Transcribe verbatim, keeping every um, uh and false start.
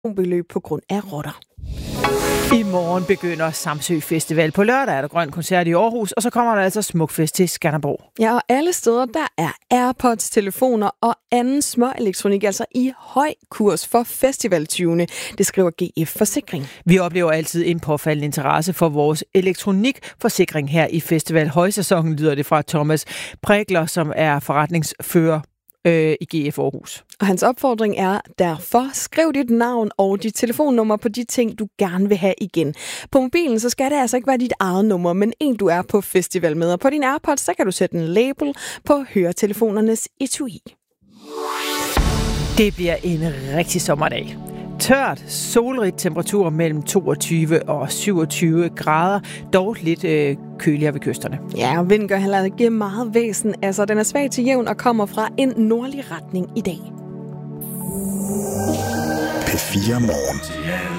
beløb på grund af rotter. I morgen begynder Samsø Festival. På lørdag er der grøn koncert i Aarhus, og så kommer der altså Smukfest til Skanderborg. Ja, og alle steder, der er AirPods, telefoner og anden småelektronik, altså i høj kurs for festivaltyvene. Det skriver G F Forsikring. Vi oplever altid en påfaldende interesse for vores elektronikforsikring her i festival. Højsæsonen lyder det fra Thomas Pregler, som er forretningsfører øh, i G F Aarhus. Og hans opfordring er derfor, skriv dit navn og dit telefonnummer på de ting, du gerne vil have igen. På mobilen, så skal det altså ikke være dit eget nummer, men en, du er på festival med. Og på din AirPods, så kan du sætte en label på høretelefonernes etui. Det bliver en rigtig sommerdag. Tørt, solrigt temperatur mellem toogtyve og syvogtyve grader, dog lidt øh, køligere ved kysterne. Ja, og vinden gør heller ikke meget væsen. Altså, den er svag til jævn og kommer fra en nordlig retning i dag. P fire Morgen.